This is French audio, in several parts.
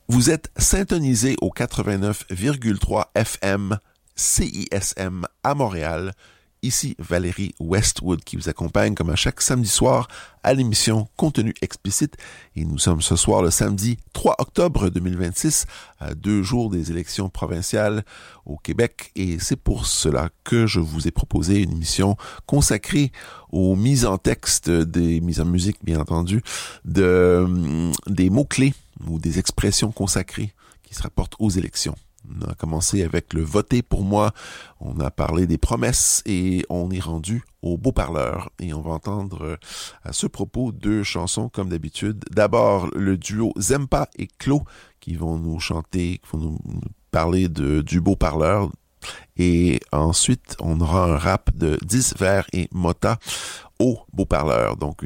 Vous êtes syntonisé au 89,3 FM CISM à Montréal. Ici Valérie Westwood qui vous accompagne comme à chaque samedi soir à l'émission Contenu explicite. Et nous sommes ce soir le samedi 3 octobre 2026, à 2 jours des élections provinciales au Québec. Et c'est pour cela que je vous ai proposé une émission consacrée aux mises en texte, des mises en musique bien entendu, des mots-clés ou des expressions consacrées qui se rapportent aux élections. On a commencé avec le voter pour moi, on a parlé des promesses et on est rendu au beau-parleur. Et on va entendre à ce propos 2 chansons comme d'habitude. D'abord le duo Zempa et Clo qui vont nous chanter, qui vont nous parler du beau-parleur. Et ensuite on aura un rap de Disver et Mota au beau-parleur. Donc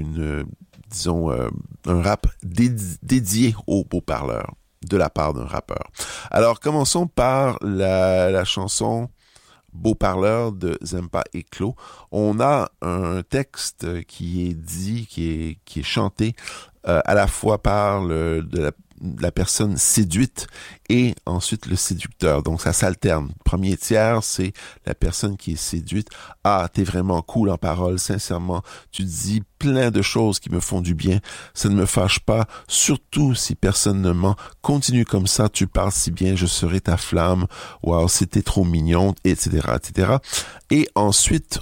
un rap dédié au beau-parleur de la part d'un rappeur. Alors, commençons par la chanson Beau-parleur de Zempa et Clo. On a un texte qui est dit, qui est chanté à la fois par la personne séduite et ensuite le séducteur. Donc, ça s'alterne. Premier tiers, c'est la personne qui est séduite. Ah, t'es vraiment cool en parole. Sincèrement, tu dis plein de choses qui me font du bien. Ça ne me fâche pas, surtout si personne ne ment. Continue comme ça, tu parles si bien, je serai ta flamme. Wow, c'était trop mignon, etc., etc. Et ensuite,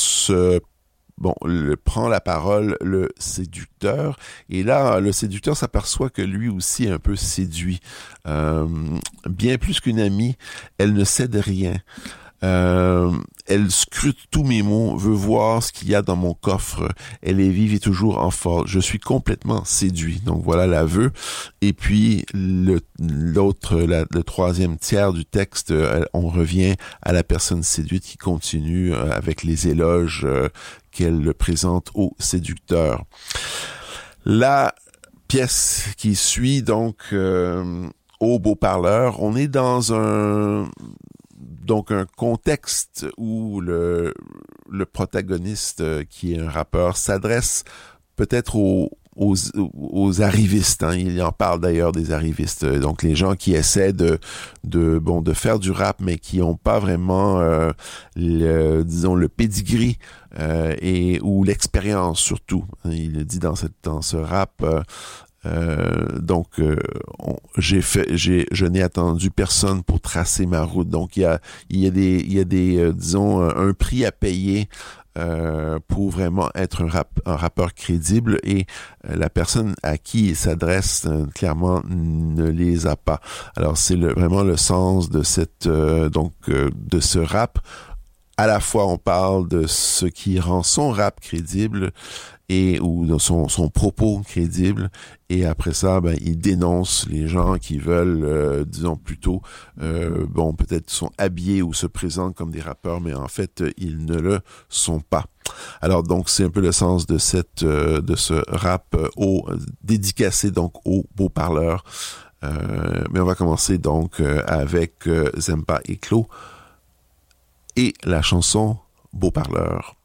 prend la parole le séducteur. Et là, le séducteur s'aperçoit que lui aussi est un peu séduit. Bien plus qu'une amie, elle ne cède rien. Elle scrute tous mes mots, veut voir ce qu'il y a dans mon coffre. Elle est vive et toujours en force. Je suis complètement séduit. Donc voilà l'aveu. Et puis le troisième tiers du texte, on revient à la personne séduite qui continue avec les éloges qu'elle présente au séducteur. La pièce qui suit donc au beau-parleur, on est dans un contexte où le protagoniste, qui est un rappeur, s'adresse peut-être aux arrivistes, hein. Il en parle d'ailleurs des arrivistes, donc les gens qui essaient de faire du rap mais qui ont pas vraiment le pedigree ou l'expérience surtout. Il le dit dans ce rap. Je n'ai attendu personne pour tracer ma route. Donc il y a des disons un prix à payer pour vraiment être un rappeur crédible, et la personne à qui il s'adresse clairement ne les a pas. Alors c'est vraiment le sens de de ce rap. À la fois on parle de ce qui rend son rap crédible ou de son propos crédible, et après ça il dénonce les gens qui veulent plutôt peut-être sont habillés ou se présentent comme des rappeurs, mais en fait ils ne le sont pas. Alors donc c'est un peu le sens de ce rap dédicacé donc au beau-parleur. Mais on va commencer donc avec Zempa et Clo et la chanson Beau-parleur.